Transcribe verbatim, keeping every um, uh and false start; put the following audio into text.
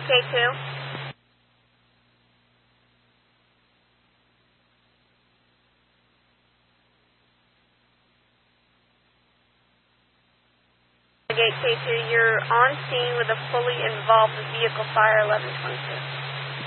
K two. Gate K two, you're on scene with a fully involved vehicle, fire eleven twenty-two.